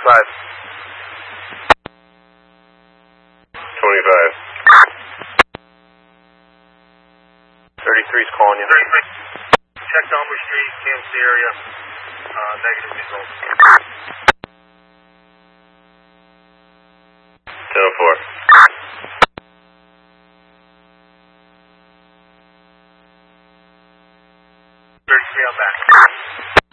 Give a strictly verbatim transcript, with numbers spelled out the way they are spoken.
twenty-five. twenty-five. thirty-three's calling you. thirty-three. Checked Elmer Street, Kansas area. Uh, negative results.